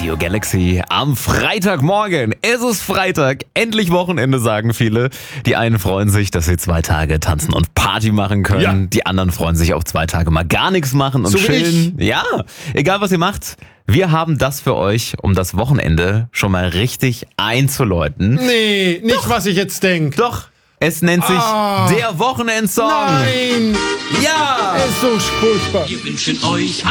Radio Galaxy. Am Freitagmorgen. Es ist Freitag. Endlich Wochenende, sagen viele. Die einen freuen sich, dass sie 2 Tage tanzen und Party machen können. Ja. Die anderen freuen sich auf 2 Tage mal gar nichts machen und So wie chillen. Ja, egal was ihr macht. Wir haben das für euch, um das Wochenende schon mal richtig einzuläuten. Nee, nicht was ich jetzt denke. Doch, es nennt sich der Wochenendsong. Nein, Ja! ist so furchtbar. Wir wünschen euch